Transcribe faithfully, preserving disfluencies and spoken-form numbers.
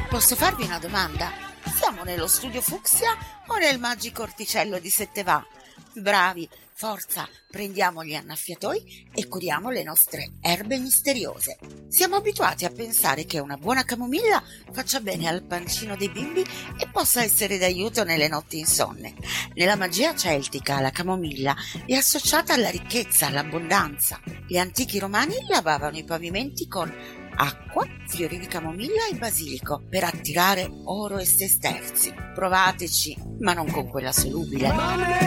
Posso farvi una domanda? Siamo nello studio Fucsia o nel magico orticello di Setteva? Bravi, forza, prendiamo gli annaffiatoi e curiamo le nostre erbe misteriose. Siamo abituati a pensare che una buona camomilla faccia bene al pancino dei bimbi e possa essere d'aiuto nelle notti insonne. Nella magia celtica la camomilla è associata alla ricchezza, all'abbondanza. Gli antichi romani lavavano i pavimenti con acqua, fiori di camomilla e basilico per attirare oro e sesterzi. Provateci, ma non con quella solubile.